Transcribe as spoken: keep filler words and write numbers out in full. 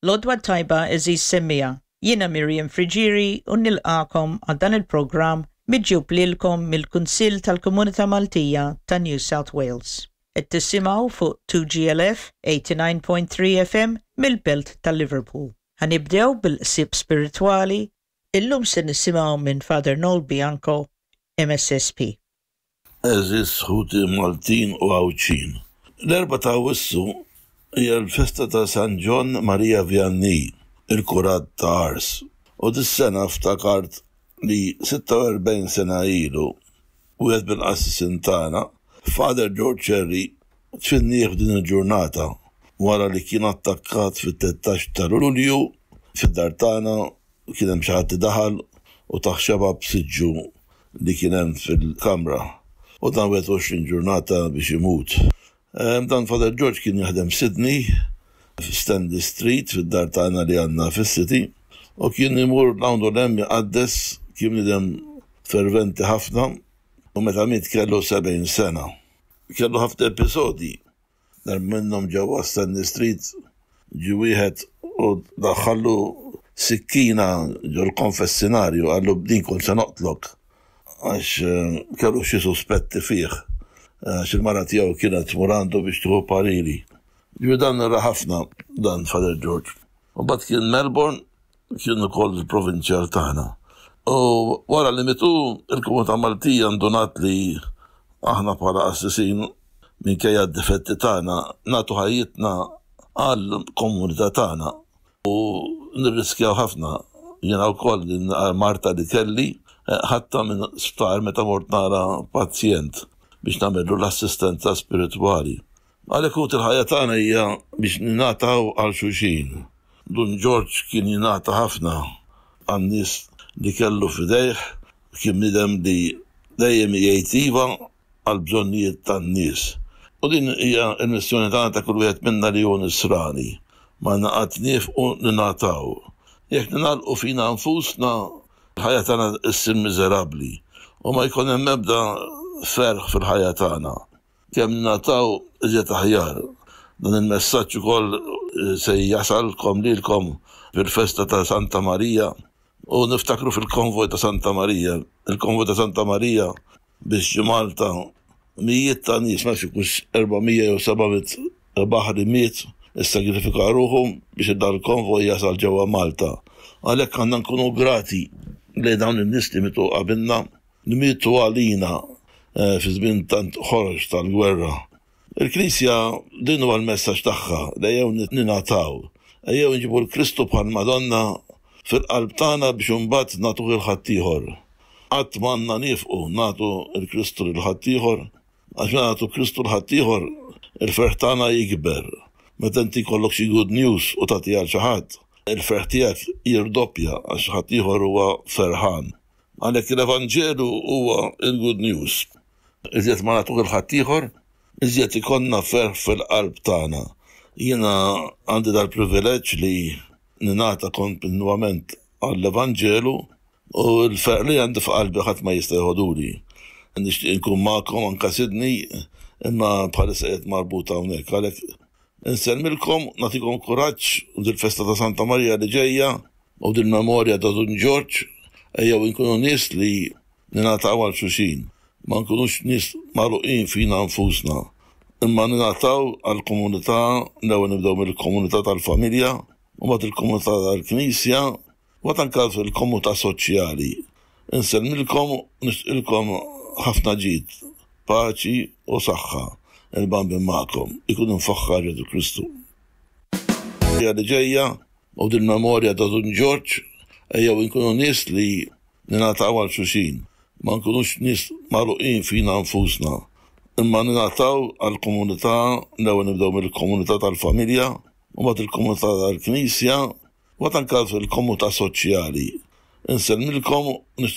Lodwa tajba eżis semmija. Jiena Miriam Friġieri u nilqakom għal dan il-programm miġġub lilkom mill-Kunsill tal-Komunità Maltija ta' New South Wales. Qed tissimgħu fuq two G L F eighty-nine point three F M mill-Belt tal-Liverpool. Ħanibdew bil-qsieb spiritwali. Illum se nisimgħu minn Father Noel Bianco, M S S P. Eżis ħuti Maltin u Għawċin. L-erba ta' Wissu hija l-festa ta' San John Maria Vianney, il-kurat ta' Ars. U dis-sena ftakart li six و أربعين sena ilu u għed bil-qassisin tagħna, Father George Cherry tfinnieh din il-ġurnata wara li kien attakkat fit-thirteen ta' Lulju fid-dar tagħna kien hemm xi ħadd daħal u taħxaba b'siġġu li kien hemm fil-kamra. U dan twenty-two ġurnata biex imut. Dan Father George kien jaħdem Sydney, f'Stanley Street, fid-dar tagħna li għandna fis-City, u kien imur dawn l-hemm jaqaddes, kien nidem ferventi ħafna, u meta miet kellu seventy sena. Kellu ħafna episodi, dar minnhom ġewwa Stanley Street ġi wieħed u daħħallu sikkina ġo l-konfessinarju għallu b'din kont se noqtlok għax kellu xi suspetti fih għax il-mara tiegħu kienet murandu biex tieħu pariri. Ġi dan ra ħafna dan Father George. U bad kien Melbourne, kien ukoll il-provinċjal tagħna. U wara li mitu il-Komunità Maltija ndunat li aħna bħala assisin minkejja d-difetti tagħna nagħtu ħajjitna għall-komunità tagħna u nirriskjaw ħafna. Jiena wkoll Marta li kelli ħatta minn sptar meta mort nara pazjent biex nagħmlu l-assistenza spiritwali. Għalhekk hu il-ħajja tagħna hija biex ningħataw għal xulxin. Dun George kien jingħata ħafna għan-nies li kellu fidejh, kien nidem li dejjem jgħid iva għal bżonnijiet tan-nies. U din hija l-missjoni tagħna ta' kull wieħed minna li hu nisrani. Ma naqgħod nifqu ningħataw. Jekk ningħalqu fina nfusna, il-ħajja tagħna issir miżerabbli u ma jkun hemm ebda ferħ fil-ħajja tagħna. Kemm ningħataw iżjed aħjar. Dan il-messaġġ ukoll se jasalkom lilkom fil-festa ta' Santa Marija u niftakru fil-konvoj ta' Santa Marija. Il-konvoj ta' Santa Marija biex Malta mijiet ta' nies ma fikux fourmija jew seven baħri miet issagrifika ruhom biex dan il-konvoj jasal ġewwa Malta. Għalhekk għandna nkunu grati li dawn in-nies li mitu qabilna li mietu għalina fi żmien tant ħoroġ tal-gwerra. Il-Knisja din huwa l-messaġġ tagħha li jew ningħataw, jew nġibu l-Kristu bħal Madonna fil-qalb tagħna biex imbagħad nagħtuh il ħadd ieħor. Qatt m'għandna nifqu nagħtu l-Kristu lil ħadd ieħor, għax meta nagħtu Kristu l ħadd ieħor il-ferħ tagħna jikber. Meta inti jkollok xi good news u tagħti għal xi ħadd, il-ferħ tiegħek jirdoppja għax ħadd ieħor huwa ferħan. Għalhekk l-Evanġelu huwa il-good news. Iżjed ma nagħtuh il ħadd ieħor, iżjed ikonna ferħ fil-qalb tagħna. Jiena għandi dal-privileġġ li ninata kontinwament għall-Evanġelu u l-ferq li għandi f'qalbi ħadd ma jista' jħoduli. Nixtieq inkun magħkom anke Sydney imma bħalissa qed marbuta hawnhekk. Għalhekk insellmilkom, nagħtikom kuraġġ dil-festa ta' Santa Marija li ġejja u dil-memorja ta' Dun George ejjew inkunu nies li ningħataw għal xulxin. Ma nkunux nies magħluqin fina nfusna. Imma ningħataw għall-komunità, newwa nibdew mill-komunità tal-familja u mbagħad il-komunità tal-Knisja u anke fil-komunità soċjali. Insellmilkom u nixtieqilkom ħafna ġid, paċi u saħħa. Il-bambin magħkom, ikun infaħħar Ġesu Kristu. Li ġejja u dil-memorja ta' Dun George ejjew inkunu nies li ningħataw għal xulxin. Ma nkunux nies magħluqin fina nfusna. Imma ningħataw għall-komunità, newwa nibdew mill-komunità tal-familja u mbagħad il-komunità tal-Knisja u anke fil-komunità soċjali. Insellmilkom u